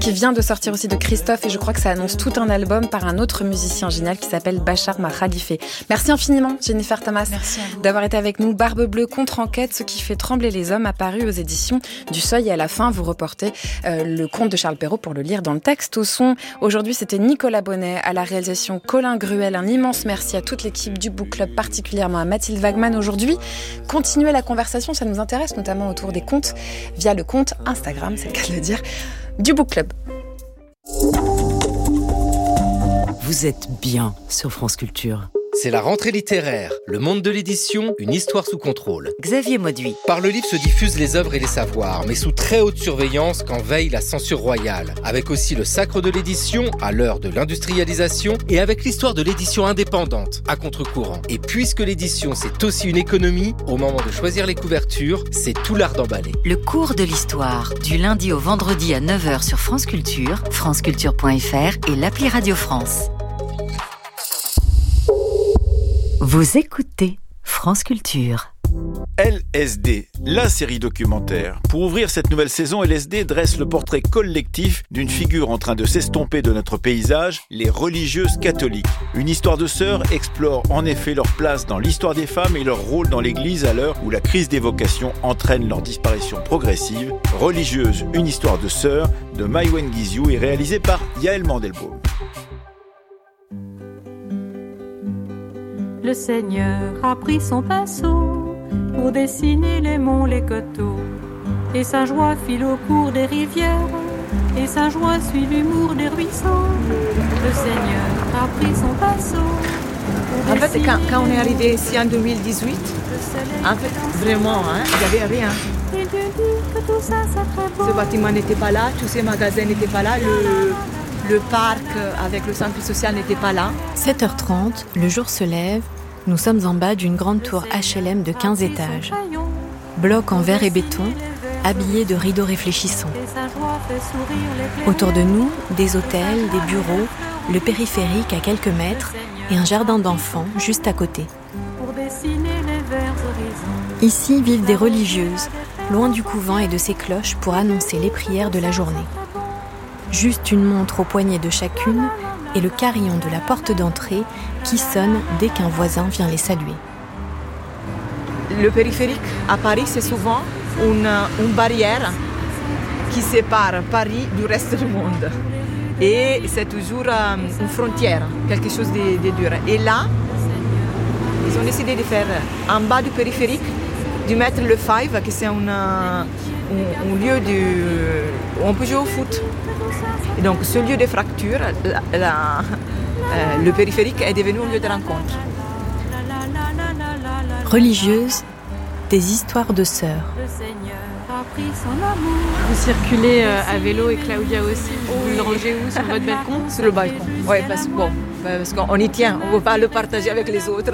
qui vient de sortir aussi de Christophe, et je crois que ça annonce tout un album par un autre musicien génial qui s'appelle Bachar Makhalife. Merci infiniment, Jennifer Thomas, d'avoir été avec nous. Barbe Bleue contre enquête, ce qui fait trembler les hommes, apparu aux éditions du Seuil. Et à la fin, vous reportez le conte de Charles Perrault pour le lire dans le texte. Au son, aujourd'hui, c'était Nicolas Bonnet, à la réalisation Colin Gruel. Un immense merci à toute l'équipe du Book Club, particulièrement à Mathilde Wagman. Aujourd'hui, continuer la conversation, ça nous intéresse, notamment autour des contes, via le compte Instagram, c'est le cas de le dire, du Book Club. Vous êtes bien sur France Culture. C'est la rentrée littéraire, le monde de l'édition, une histoire sous contrôle. Xavier Mauduit. Par le livre se diffusent les œuvres et les savoirs, mais sous très haute surveillance quand veille la censure royale. Avec aussi le sacre de l'édition, à l'heure de l'industrialisation, et avec l'histoire de l'édition indépendante, à contre-courant. Et puisque l'édition c'est aussi une économie, au moment de choisir les couvertures, c'est tout l'art d'emballer. Le cours de l'histoire, du lundi au vendredi à 9h sur France Culture, franceculture.fr et l'appli Radio France. Vous écoutez France Culture. LSD, la série documentaire. Pour ouvrir cette nouvelle saison, LSD dresse le portrait collectif d'une figure en train de s'estomper de notre paysage, les religieuses catholiques. Une histoire de sœurs explore en effet leur place dans l'histoire des femmes et leur rôle dans l'Église à l'heure où la crise des vocations entraîne leur disparition progressive. Religieuse, une histoire de sœurs de Maïwenn Guizhou est réalisée par Yael Mandelbaum. Le Seigneur a pris son pinceau pour dessiner les monts, les coteaux. Et sa joie file au cours des rivières, et sa joie suit l'humour des ruisseaux. Le Seigneur a pris son pinceau. En fait, quand on est arrivé ici en 2018, en fait, vraiment, il n'y avait rien. Ce bâtiment n'était pas là, tous ces magasins n'étaient pas là, le parc avec le centre social n'était pas là. 7h30, le jour se lève, nous sommes en bas d'une grande tour HLM de 15 étages. Bloc en verre et béton, habillés de rideaux réfléchissants. Autour de nous, des hôtels, des bureaux, le périphérique à quelques mètres et un jardin d'enfants juste à côté. Ici vivent des religieuses, loin du couvent et de ses cloches pour annoncer les prières de la journée. Juste une montre au poignet de chacune et le carillon de la porte d'entrée qui sonne dès qu'un voisin vient les saluer. Le périphérique à Paris, c'est souvent une barrière qui sépare Paris du reste du monde. Et c'est toujours une frontière, quelque chose de dur. Et là, ils ont décidé de faire en bas du périphérique, de mettre le Five, qui c'est un lieu où on peut jouer au foot. Et donc ce lieu de fracture, le périphérique est devenu un lieu de rencontre. Religieuses, des histoires de sœurs. Vous circulez à vélo et Claudia aussi. Vous le rangez où, sur votre balcon ? Sur le balcon, oui, parce qu'on y tient, on ne veut pas le partager avec les autres.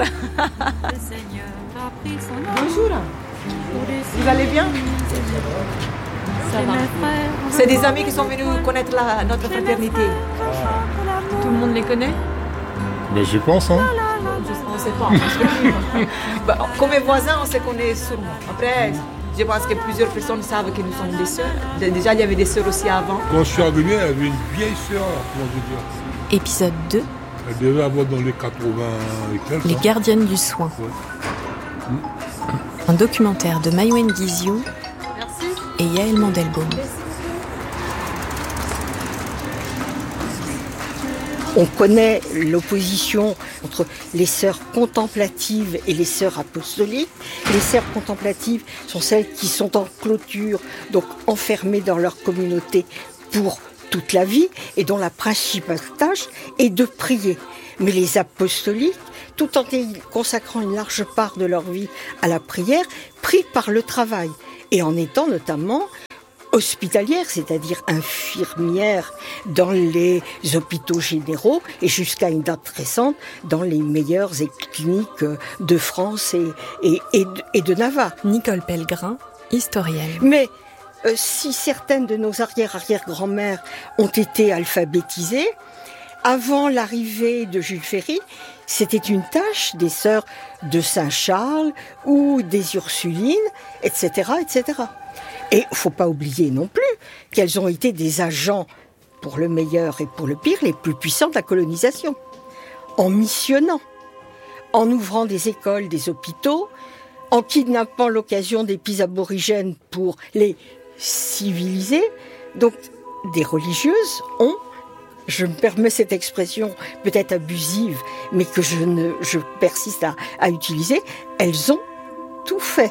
Bonjour, vous allez bien ? Ça va. C'est des amis qui sont venus connaître notre fraternité. Tout le monde les connaît ? Ben je pense, hein. On ne sait pas. Comme voisins, on se connaît sûrement. Après, je pense que plusieurs personnes savent que nous sommes des sœurs. Déjà, il y avait des sœurs aussi avant. Quand je suis arrivé, il y avait une vieille sœur, comment je veux dire. Épisode 2. Elle devait avoir dans les 80 et quelques. Les gardiennes du soin. Ouais. Un documentaire de Maïwenn Guizhou et Yael Mandelbaum. On connaît l'opposition entre les sœurs contemplatives et les sœurs apostoliques. Les sœurs contemplatives sont celles qui sont en clôture, donc enfermées dans leur communauté pour toute la vie et dont la principale tâche est de prier. Mais les apostoliques, tout en consacrant une large part de leur vie à la prière, prient par le travail et en étant notamment hospitalières, c'est-à-dire infirmières dans les hôpitaux généraux et jusqu'à une date récente dans les meilleures cliniques de France et de Navarre. Nicole Pellegrin, historienne. Mais si certaines de nos arrière-arrière-grand-mères ont été alphabétisées, avant l'arrivée de Jules Ferry, c'était une tâche des sœurs de Saint-Charles ou des Ursulines, etc., etc. Et il ne faut pas oublier non plus qu'elles ont été des agents pour le meilleur et pour le pire, les plus puissants de la colonisation. En missionnant, en ouvrant des écoles, des hôpitaux, en kidnappant l'occasion des petits aborigènes pour les civiliser. Donc, des religieuses ont, je me permets cette expression peut-être abusive, mais que je persiste à utiliser, elles ont tout fait.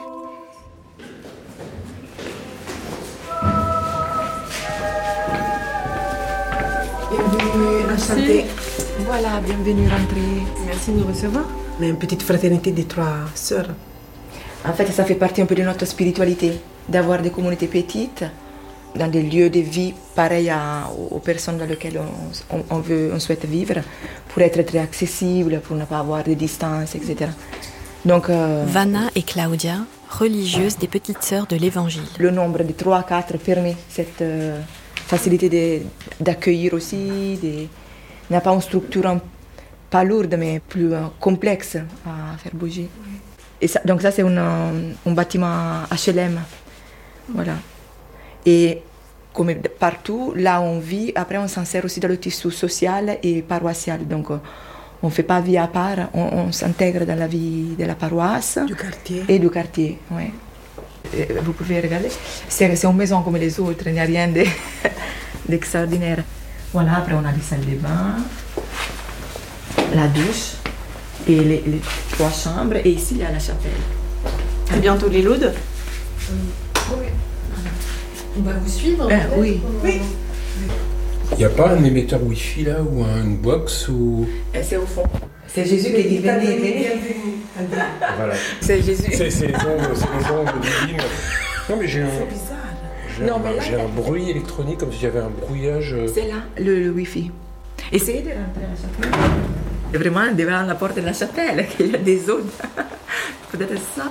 Bienvenue, enchantée. Voilà, bienvenue, rentrée. Merci de nous recevoir. On est une petite fraternité de 3 sœurs. En fait, ça fait partie un peu de notre spiritualité, d'avoir des communautés petites, dans des lieux de vie pareils aux personnes dans lesquelles on souhaite vivre, pour être très accessible, pour ne pas avoir de distance, etc. Donc, Vanna et Claudia, religieuses des Petites Sœurs de l'Évangile. Le nombre de 3 à 4 permet cette facilité d'accueillir aussi, n'a pas une structure pas lourde, mais plus complexe à faire bouger. Et ça, donc ça, c'est un bâtiment HLM. Voilà. Et comme partout, là où on vit, après on s'en sert aussi dans le tissu social et paroissial. Donc on ne fait pas vie à part, on s'intègre dans la vie de la paroisse. Du quartier. Et du quartier, oui. Vous pouvez regarder, c'est une maison comme les autres, il n'y a rien d'extraordinaire. Voilà, après on a les salles de bain, la douche et les 3 chambres. Et ici, il y a la chapelle. C'est bientôt les Laudes. Oui. On va vous suivre. Oui. Il n'y a pas un émetteur Wi-Fi là, ou une box ou... C'est au fond. C'est Jésus qui dit venez, venez. Voilà. C'est Jésus. C'est les ondes divines. Non mais j'ai un bruit électronique comme si j'avais un brouillage. C'est là, le Wi-Fi. Essayez de rentrer à la chapelle. Et vraiment devant la porte de la chapelle, il y a des ondes. Peut-être ça.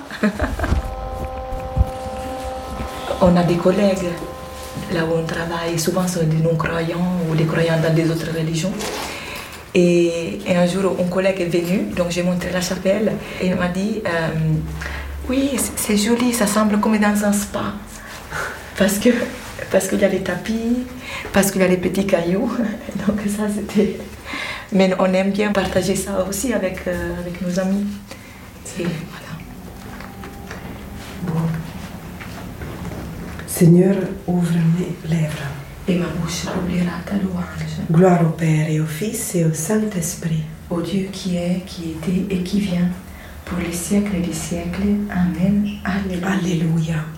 On a des collègues là où on travaille, souvent sont des non-croyants ou des croyants dans des autres religions. Et un jour, un collègue est venu, donc j'ai montré la chapelle et il m'a dit oui, c'est joli, ça semble comme dans un spa. Parce qu'il y a les tapis, parce qu'il y a les petits cailloux. Donc ça, c'était... Mais on aime bien partager ça aussi avec nos amis. Et voilà. Bon. Seigneur, ouvre mes lèvres. Et ma bouche oubliera ta louange. Gloire au Père et au Fils et au Saint-Esprit. Au Dieu qui est, qui était et qui vient, pour les siècles des siècles. Amen. Alléluia. Alléluia.